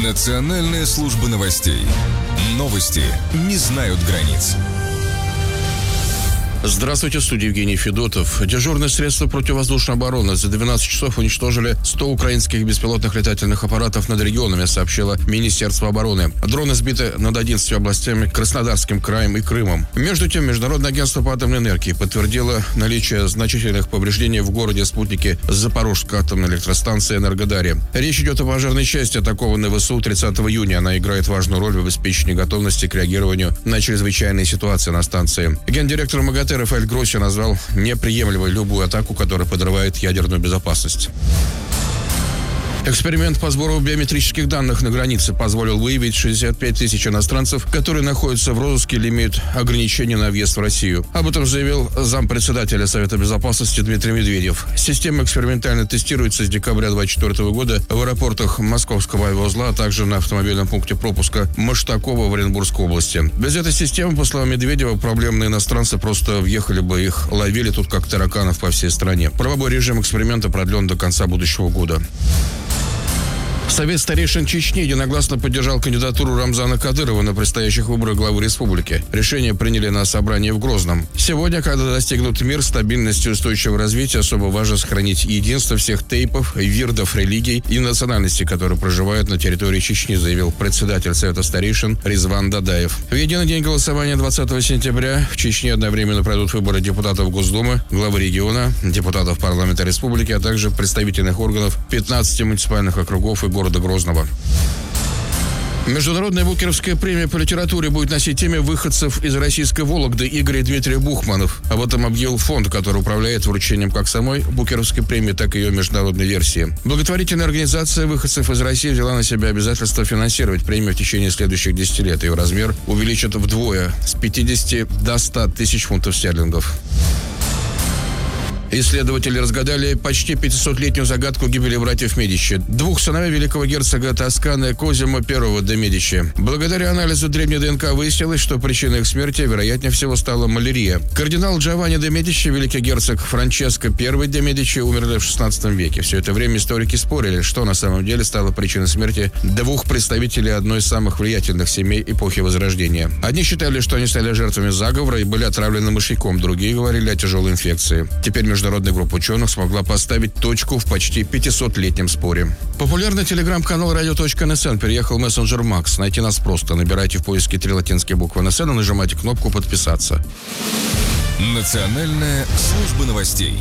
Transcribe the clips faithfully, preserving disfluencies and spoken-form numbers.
Национальная служба новостей. Новости не знают границ. Здравствуйте, в студии Евгений Федотов. Дежурные средства противовоздушной обороны за двенадцать часов уничтожили сто украинских беспилотных летательных аппаратов над регионами, сообщило Министерство обороны. Дроны сбиты над одиннадцатью областями, Краснодарским краем и Крымом. Между тем, Международное агентство по атомной энергии подтвердило наличие значительных повреждений в городе-спутнике Запорожской атомной электростанции Энергодаре. Речь идет о пожарной части, атакованной ВСУ тридцатого июня. Она играет важную роль в обеспечении готовности к реагированию на чрезвычайные ситуации на станции. Гендиректор МАГАТЭ Рафаэль Гросси назвал неприемлемой любую атаку, которая подрывает ядерную безопасность. Эксперимент по сбору биометрических данных на границе позволил выявить шестьдесят пять тысяч иностранцев, которые находятся в розыске или имеют ограничения на въезд в Россию. Об этом заявил зампредседателя Совета Безопасности Дмитрий Медведев. Система экспериментально тестируется с декабря две тысячи двадцать четвёртого года в аэропортах Московского авиаузла, а также на автомобильном пункте пропуска Маштакова в Оренбургской области. Без этой системы, по словам Медведева, проблемные иностранцы просто въехали бы, их ловили тут как тараканов по всей стране. Правовой режим эксперимента продлен до конца будущего года. Совет старейшин Чечни единогласно поддержал кандидатуру Рамзана Кадырова на предстоящих выборах главы республики. Решение приняли на собрании в Грозном. Сегодня, когда достигнут мир, стабильность и устойчивое развитие, особо важно сохранить единство всех тейпов, вирдов, религий и национальностей, которые проживают на территории Чечни, заявил председатель Совета старейшин Резван Дадаев. В единый день голосования двадцатого сентября в Чечне одновременно пройдут выборы депутатов Госдумы, главы региона, депутатов парламента республики, а также представительных органов пятнадцати муниципальных округов и города Грозного. Международная Букеровская премия по литературе будет носить имя выходцев из российской Вологды Игоря и Дмитрия Бухманов. Об этом объявил фонд, который управляет вручением как самой Букеровской премии, так и ее международной версии. Благотворительная организация выходцев из России взяла на себя обязательство финансировать премию в течение следующих десяти лет. Ее размер увеличат вдвое – с пятидесяти до ста тысяч фунтов стерлингов. Исследователи разгадали почти пятисотлетнюю загадку гибели братьев Медичи, двух сыновей великого герцога Тосканы Козимо I де Медичи. Благодаря анализу древней ДНК выяснилось, что причиной их смерти, вероятнее всего, стала малярия. Кардинал Джованни де Медичи, великий герцог Франческо I де Медичи умерли в шестнадцатом веке. Все это время историки спорили, что на самом деле стало причиной смерти двух представителей одной из самых влиятельных семей эпохи Возрождения. Одни считали, что они стали жертвами заговора и были отравлены мышьяком, другие говорили о тяжелой инфекции. Теперь Международная группа ученых смогла поставить точку в почти пятисотлетнем споре. Популярный телеграм-канал радио точка эн эс эн переехал в мессенджер Макс. Найти нас просто. Набирайте в поиске три латинские буквы эн эс эн и нажимайте кнопку «Подписаться». Национальная служба новостей.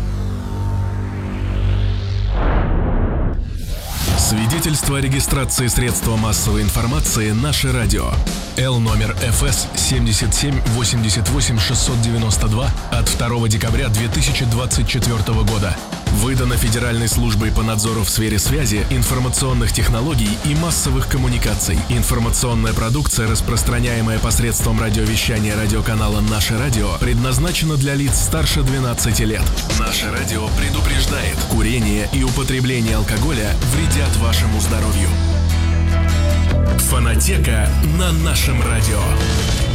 Свидетельство о регистрации средства массовой информации «Наше радио». Л номер эф эс семьдесят семь восемьдесят восемь шестьсот девяносто два от второго декабря две тысячи двадцать четвёртого года. Выдано Федеральной службой по надзору в сфере связи, информационных технологий и массовых коммуникаций. Информационная продукция, распространяемая посредством радиовещания радиоканала «Наше радио», предназначена для лиц старше двенадцати лет. «Наше радио» предупреждает: курение и употребление алкоголя вредят вашему здоровью. Фонотека на нашем радио.